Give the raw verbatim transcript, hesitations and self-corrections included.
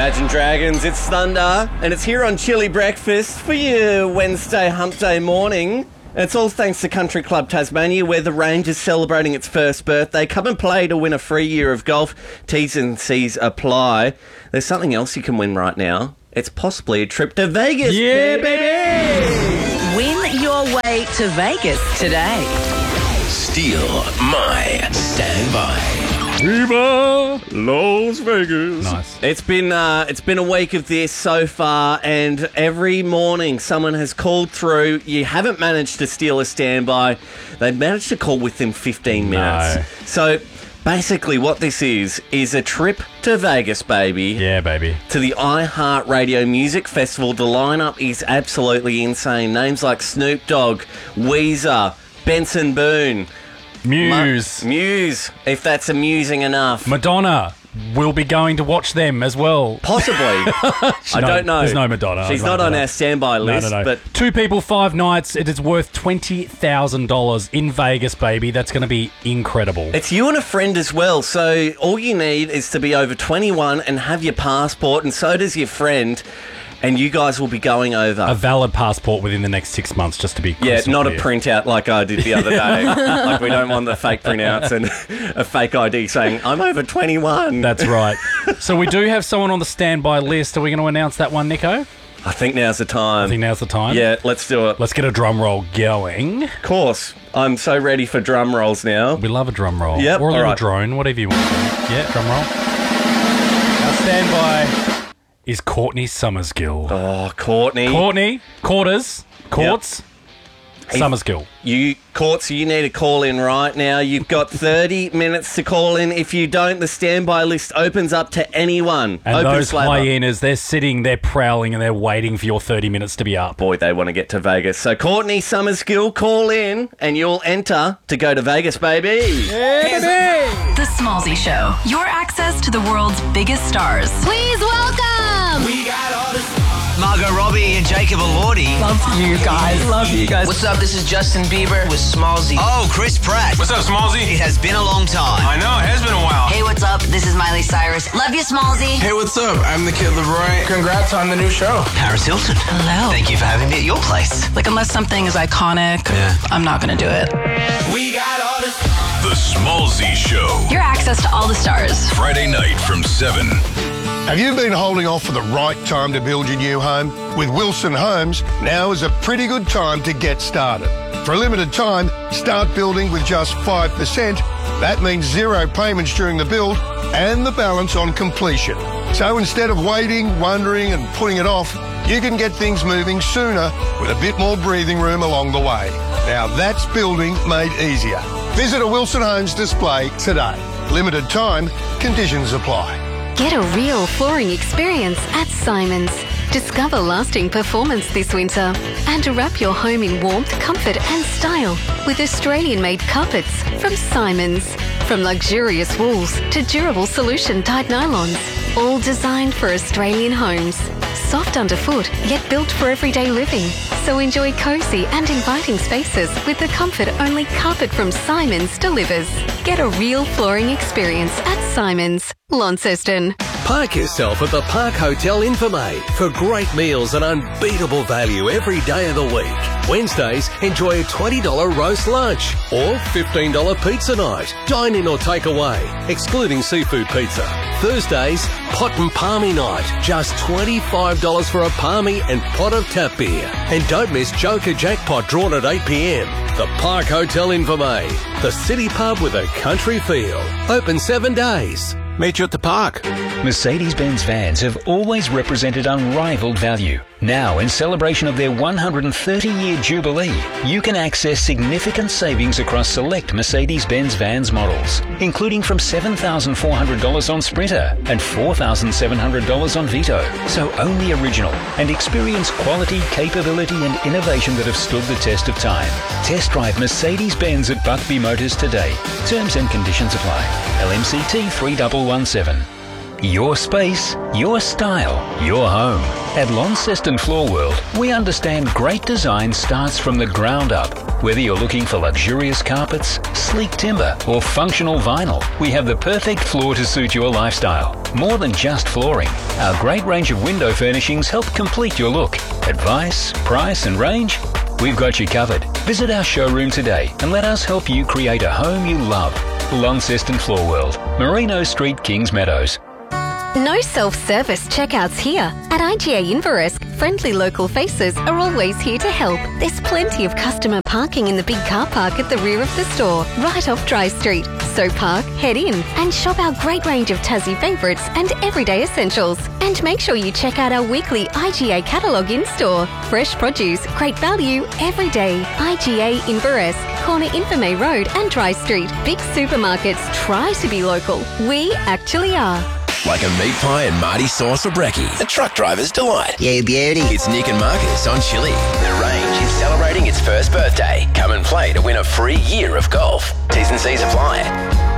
Imagine Dragons, it's Thunder, and it's here on Chili Breakfast for you Wednesday hump day morning. And it's all thanks to Country Club Tasmania, where the range is celebrating its first birthday. Come and play to win a free year of golf. T's and C's apply. There's something else you can win right now. It's possibly a trip to Vegas. Yeah, baby! Win your way to Vegas today. Steal my standby. Viva Las Vegas. Nice. It's been uh, it's been a week of this so far, and every morning someone has called through. You haven't managed to steal a standby. They've managed to call within fifteen minutes. No. So basically what this is, is a trip to Vegas, baby. Yeah, baby. To the iHeartRadio Music Festival. The lineup is absolutely insane. Names like Snoop Dogg, Weezer, Benson Boone. Muse. Mu- Muse, if that's amusing enough. Madonna. We'll be going to watch them as well. Possibly. I No, don't know. There's no Madonna. She's I'd not rather on that. our standby list, No, no, no. but Two people, five nights. It is worth twenty thousand dollars in Vegas, baby. That's going to be incredible. it's you and a friend as well. So all you need is to be over twenty-one and have your passport, and so does your friend. And you guys will be going over. A valid passport within the next six months, just to be Yeah, crystal not a clear. printout like I did the other day. Like, we don't want the fake printouts and a fake I D saying, I'm over twenty-one. That's right. So we do have someone on the standby list. Are we going to announce that one, Nico? I think now's the time. I think now's the time. Yeah, let's do it. Let's get a drum roll going. Of course. I'm so ready for drum rolls now. We love a drum roll. Yep, Or a all little right. drone, whatever you want. Yeah, drum roll. Our standby is Courtney Summersgill. Oh, Courtney. Courtney, quarters, courts, Summersgill. You, Courts, you need to call in right now. You've got thirty minutes to call in. If you don't, the standby list opens up to anyone. And Open those slather. hyenas, they're sitting, they're prowling, and they're waiting for your thirty minutes to be up. Boy, they want to get to Vegas. So, Courtney Summersgill, call in and you'll enter to go to Vegas, baby. The Smallzy Show. Your access to the world's biggest stars. Please welcome. We got all this. Margot Robbie and Jacob Elordi. Love you guys. Love you guys. What's up? This is Justin Bieber with Smallzy. Oh, Chris Pratt. What's up, Smallzy? It has been a long time. I know, it has been a while. Hey, what's up? This is Miley Cyrus. Love you, Smallzy. Hey, what's up? I'm the Kid LeBroy. Congrats on the new show. Paris Hilton. Hello. Thank you for having me at your place. Like, unless something is iconic, Yeah. I'm not going to do it. We got all this. The Smallzy Show. Your access to all the stars. Friday night from seven. Have you been holding off for the right time to build your new home? With Wilson Homes, now is a pretty good time to get started. For a limited time, start building with just five percent. That means zero payments during the build and the balance on completion. So instead of waiting, wondering and putting it off, you can get things moving sooner with a bit more breathing room along the way. Now that's building made easier. Visit a Wilson Homes display today. Limited time, conditions apply. Get a real flooring experience at Simons. Discover lasting performance this winter and wrap your home in warmth, comfort and style with Australian-made carpets from Simons. From luxurious wools to durable solution-dyed nylons, all designed for Australian homes. Soft underfoot, yet built for everyday living. So enjoy cosy and inviting spaces with the comfort only carpet from Simons delivers. Get a real flooring experience at Simons, Launceston. Park yourself at the Park Hotel Infirmay for great meals and unbeatable value every day of the week. Wednesdays, enjoy a twenty dollars roast lunch or fifteen dollars pizza night. Dine in or take away, excluding seafood pizza. Thursdays, pot and palmy night. Just twenty-five dollars for a palmy and pot of tap beer. And don't miss Joker Jackpot drawn at eight p.m. The Park Hotel Infirmay, the city pub with a country feel. Open seven days. Meet you at the park. Mercedes-Benz vans have always represented unrivaled value. Now, in celebration of their one hundred thirty year jubilee, you can access significant savings across select Mercedes-Benz vans models, including from seven thousand four hundred dollars on Sprinter and four thousand seven hundred dollars on Vito. So own the original and experience quality, capability and innovation that have stood the test of time. Test drive Mercedes-Benz at Buckby Motors today. Terms and conditions apply. L M C T three one one seven. Your space, your style, your home. At Launceston Floor World, we understand great design starts from the ground up. Whether you're looking for luxurious carpets, sleek timber, or functional vinyl, we have the perfect floor to suit your lifestyle. More than just flooring, our great range of window furnishings help complete your look. Advice, price and range? We've got you covered. Visit our showroom today and let us help you create a home you love. Launceston Floor World, Merino Street, Kings Meadows. No self-service checkouts here. At I G A Inveresk, friendly local faces are always here to help. There's plenty of customer parking in the big car park at the rear of the store, right off Dry Street. So park, head in and shop our great range of Tassie favourites and everyday essentials. And make sure you check out our weekly I G A catalogue in-store. Fresh produce, great value, every day. I G A Inveresk, corner Infirmay Road and Dry Street. Big supermarkets try to be local. We actually are. Like a meat pie and Marty sauce or brekkie. A truck driver's delight. You beauty. It's Nick and Marcus on Chili. The range is celebrating its first birthday. Come and play to win a free year of golf. T's and C's apply.